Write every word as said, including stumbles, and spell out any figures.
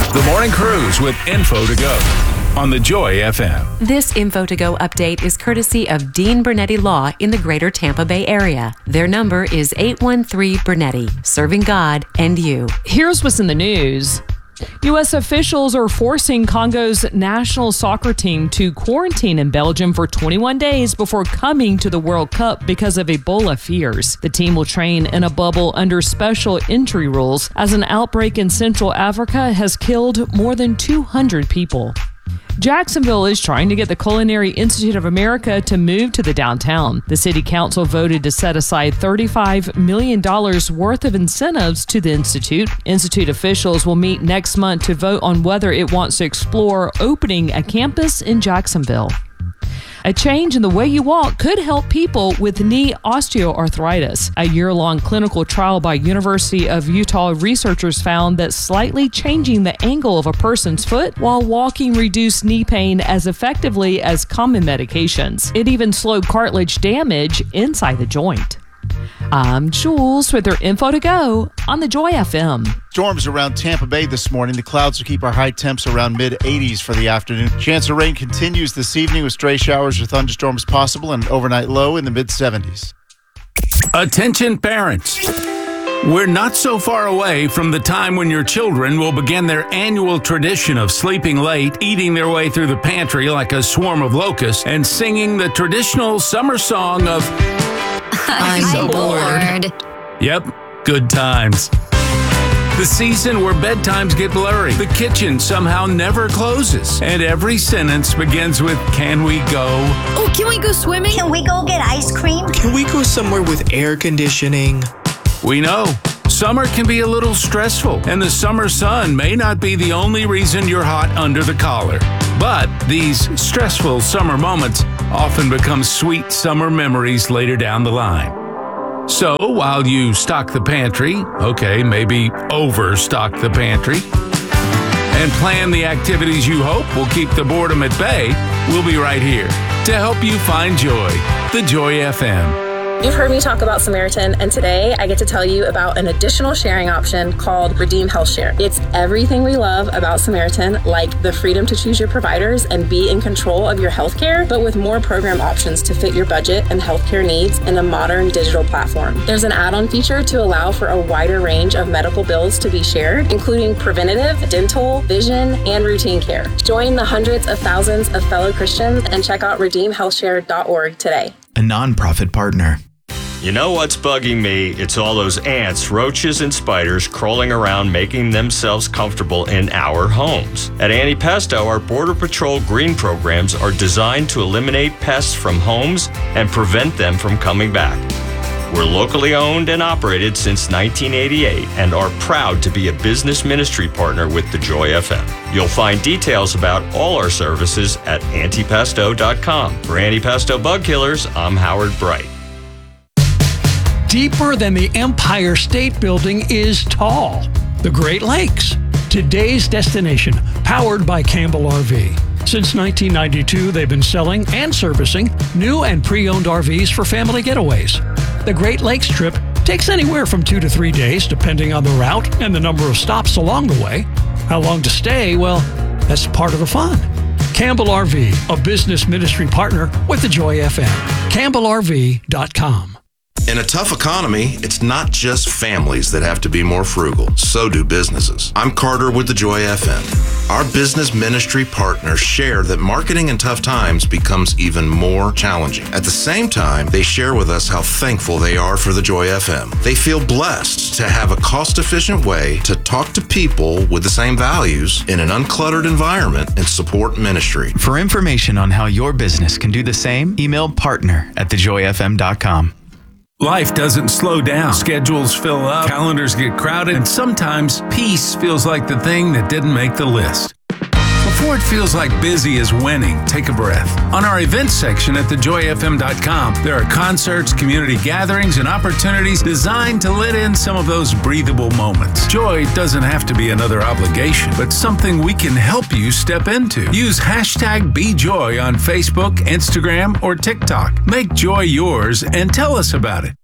The Morning Cruise with Info to Go on the Joy F M. This Info to Go update is courtesy of Dean Bernetti Law in the greater Tampa Bay area. Their number is eight one three Bernetti, serving God and you. Here's what's in the news. U S officials are forcing Congo's national soccer team to quarantine in Belgium for twenty-one days before coming to the World Cup because of Ebola fears. The team will train in a bubble under special entry rules as an outbreak in Central Africa has killed more than two hundred people. Jacksonville is trying to get the Culinary Institute of America to move to the downtown. The city council voted to set aside thirty-five million dollars worth of incentives to the institute. Institute officials will meet next month to vote on whether it wants to explore opening a campus in Jacksonville. A change in the way you walk could help people with knee osteoarthritis. A year-long clinical trial by University of Utah researchers found that slightly changing the angle of a person's foot while walking reduced knee pain as effectively as common medications. It even slowed cartilage damage inside the joint. I'm Jules with their Info to Go on the Joy F M. Storms around Tampa Bay this morning. The clouds will keep our high temps around mid eighties for the afternoon. Chance of rain continues this evening with stray showers or thunderstorms possible and an overnight low in the mid seventies. Attention parents. We're not so far away from the time when your children will begin their annual tradition of sleeping late, eating their way through the pantry like a swarm of locusts, and singing the traditional summer song of I'm so bored. Yep, good times. The season where bedtimes get blurry, the kitchen somehow never closes, and every sentence begins with, can we go? Oh, can we go swimming? Can we go get ice cream? Can we go somewhere with air conditioning? We know. Summer can be a little stressful, and the summer sun may not be the only reason you're hot under the collar. But these stressful summer moments often become sweet summer memories later down the line. So while you stock the pantry, okay, maybe overstock the pantry, and plan the activities you hope will keep the boredom at bay, we'll be right here to help you find joy. The Joy F M. You've heard me talk about Samaritan, and today I get to tell you about an additional sharing option called Redeem Health Share. It's everything we love about Samaritan, like the freedom to choose your providers and be in control of your healthcare, but with more program options to fit your budget and healthcare needs in a modern digital platform. There's an add-on feature to allow for a wider range of medical bills to be shared, including preventative, dental, vision, and routine care. Join the hundreds of thousands of fellow Christians and check out redeem health share dot org today. A nonprofit partner. You know what's bugging me? It's all those ants, roaches, and spiders crawling around making themselves comfortable in our homes. At Anti-Pesto, our Border Patrol green programs are designed to eliminate pests from homes and prevent them from coming back. We're locally owned and operated since nineteen eighty-eight and are proud to be a business ministry partner with the Joy F M. You'll find details about all our services at anti pesto dot com. For Anti-Pesto Bug Killers, I'm Howard Bright. Deeper than the Empire State Building is tall. The Great Lakes. Today's destination, powered by Campbell R V. Since nineteen ninety-two, they've been selling and servicing new and pre-owned R Vs for family getaways. The Great Lakes trip takes anywhere from two to three days, depending on the route and the number of stops along the way. How long to stay? Well, that's part of the fun. Campbell R V, a business ministry partner with the Joy F M. Campbell R V dot com. In a tough economy, it's not just families that have to be more frugal. So do businesses. I'm Carter with the Joy F M. Our business ministry partners share that marketing in tough times becomes even more challenging. At the same time, they share with us how thankful they are for the Joy F M. They feel blessed to have a cost-efficient way to talk to people with the same values in an uncluttered environment and support ministry. For information on how your business can do the same, email partner at the joy f m dot com. Life doesn't slow down. Schedules fill up, calendars get crowded, and sometimes peace feels like the thing that didn't make the list. Before it feels like busy is winning, take a breath. On our events section at the joy f m dot com, there are concerts, community gatherings, and opportunities designed to let in some of those breathable moments. Joy doesn't have to be another obligation, but something we can help you step into. Use hashtag BeJoy on Facebook, Instagram, or TikTok. Make joy yours and tell us about it.